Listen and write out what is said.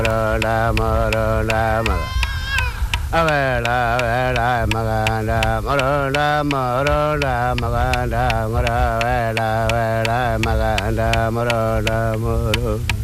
Morola, morola, maga. Avela, avela, maganda. Morola, morola, maganda. Morola, avela, maganda. Morola, morola.